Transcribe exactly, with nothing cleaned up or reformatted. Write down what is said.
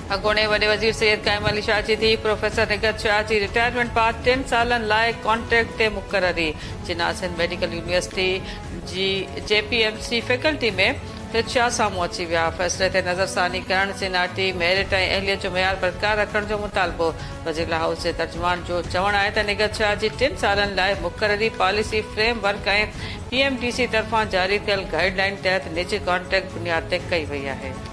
अॻूणे वॾे वज़ीर सैयद क़ाइम अली शाह जी धीउ प्रोफेसर निगत शाह जी रिटायरमेंट बाद टिन सालनि लाइ कॉन्ट्रैक्ट ते मुक़ररी। जिना सिंध मेडिकल यूनिवर्सिटी जी जेपीएमसी फैकल्टी में हित शाह साम्हूं अची विया। फ़ैसिले ते नज़रसानी करण, सीनियरिटी, मेरिट ऐं अहलियत जो मयार बरक़रार रखण जो मुतालबो। वज़ीर हाउस जे तर्जुमान जो चवणु आहे त निगत शाह जी टिन सालनि लाइ मुक़ररी पॉलिसी फ्रेम वर्क ऐं पीएमडीसी तरफ़ां जारी थियल गाइडलाइन तहत निजी कॉन्ट्रैक्ट बुनियाद ते कई वई आहे।